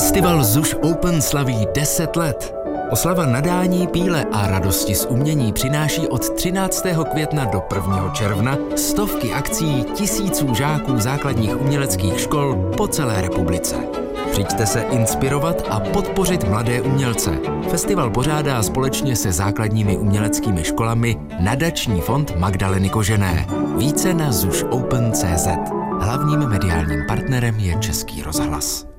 Festival ZUŠ Open slaví 10 let. Oslava nadání, píle a radosti z umění přináší od 13. května do 1. června stovky akcí tisíců žáků základních uměleckých škol po celé republice. Přijďte se inspirovat a podpořit mladé umělce. Festival pořádá společně se základními uměleckými školami Nadační fond Magdaleny Kožené. Více na zušopen.cz. Hlavním mediálním partnerem je Český rozhlas.